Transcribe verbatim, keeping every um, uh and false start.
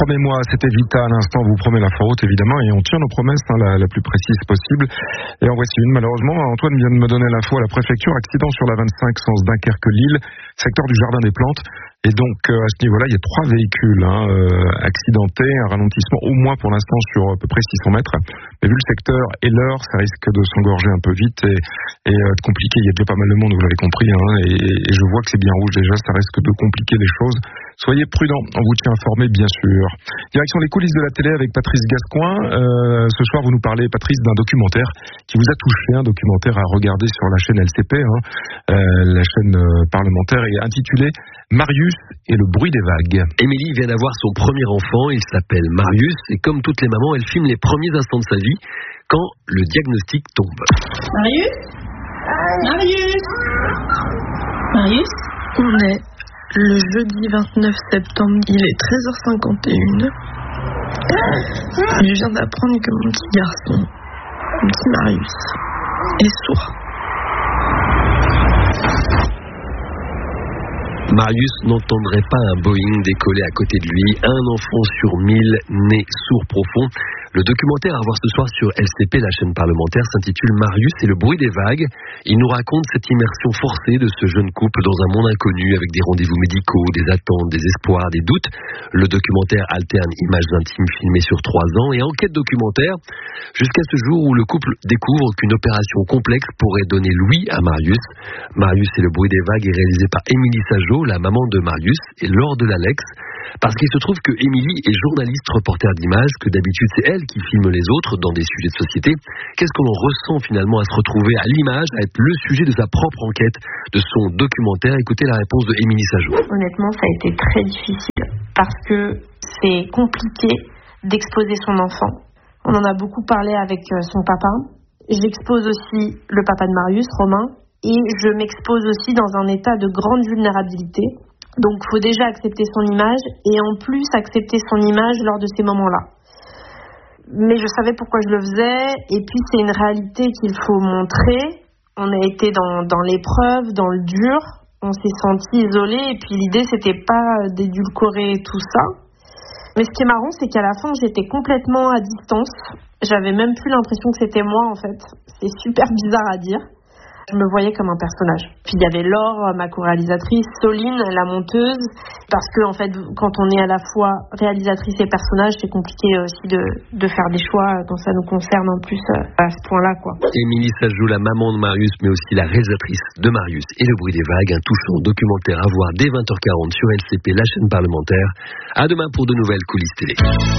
Promets-moi, c'était Vita à l'instant, vous promet l'inforoute évidemment, et on tient nos promesses hein, la, la plus précise possible. Et en voici une, malheureusement, Antoine vient de me donner l'info à la préfecture, accident sur la vingt-cinq, sens Dunkerque-Lille, secteur du Jardin des Plantes. Et donc euh, à ce niveau-là, il y a trois véhicules hein, euh, accidentés, un ralentissement au moins pour l'instant sur à peu près six cents mètres. Mais vu le secteur et l'heure, ça risque de s'engorger un peu vite et, et euh, de compliquer. Il y a déjà pas mal de monde, vous l'avez compris, hein, et, et je vois que c'est bien rouge déjà, ça risque de compliquer les choses. Soyez prudents, on vous tient informé bien sûr. Direction les coulisses de la télé avec Patrice Gascoin. Euh, ce soir, vous nous parlez, Patrice, d'un documentaire qui vous a touché, un documentaire à regarder sur la chaîne L C P, hein, euh, la chaîne euh, parlementaire, et intitulé Marius et le bruit des vagues. Émilie vient d'avoir son premier enfant, il s'appelle Marius, et comme toutes les mamans, elle filme les premiers instants de sa vie quand le diagnostic tombe. Marius Marius Marius On est le jeudi vingt-neuf septembre, il est treize heures cinquante et une. Je viens d'apprendre que mon petit garçon, mon petit Marius, est sourd. Marius n'entendrait pas un Boeing décoller à côté de lui, un enfant sur mille né sourd profond. Le documentaire à voir ce soir sur L C P, la chaîne parlementaire, s'intitule Marius et le bruit des vagues. Il nous raconte cette immersion forcée de ce jeune couple dans un monde inconnu avec des rendez-vous médicaux, des attentes, des espoirs, des doutes. Le documentaire alterne images intimes filmées sur trois ans et enquête documentaire jusqu'à ce jour où le couple découvre qu'une opération complexe pourrait donner l'ouïe à Marius. Marius et le bruit des vagues est réalisé par Émilie Sageot, la maman de Marius, et Laure de l'Alex. Parce qu'il se trouve que Émilie est journaliste reporter d'images, que d'habitude c'est elle qui filme les autres dans des sujets de société. Qu'est-ce que l'on ressent finalement à se retrouver à l'image, à être le sujet de sa propre enquête, de son documentaire? Écoutez la réponse de Émilie Sageot. Honnêtement, ça a été très difficile parce que c'est compliqué d'exposer son enfant. On en a beaucoup parlé avec son papa. J'expose aussi le papa de Marius, Romain, et je m'expose aussi dans un état de grande vulnérabilité. Donc, il faut déjà accepter son image et en plus accepter son image lors de ces moments-là. Mais je savais pourquoi je le faisais et puis c'est une réalité qu'il faut montrer. On a été dans, dans l'épreuve, dans le dur, on s'est senti isolé et puis l'idée c'était pas d'édulcorer tout ça. Mais ce qui est marrant, c'est qu'à la fin j'étais complètement à distance. J'avais même plus l'impression que c'était moi en fait. C'est super bizarre à dire. Je me voyais comme un personnage. Puis il y avait Laure, ma co-réalisatrice, Soline, la monteuse, parce que en fait, quand on est à la fois réalisatrice et personnage, c'est compliqué aussi de, de faire des choix quand ça nous concerne en plus à ce point-là, quoi. Émilie Sageot, la maman de Marius, mais aussi la réalisatrice de Marius et le bruit des vagues, un touchant documentaire à voir dès vingt heures quarante sur L C P, la chaîne parlementaire. À demain pour de nouvelles coulisses télé.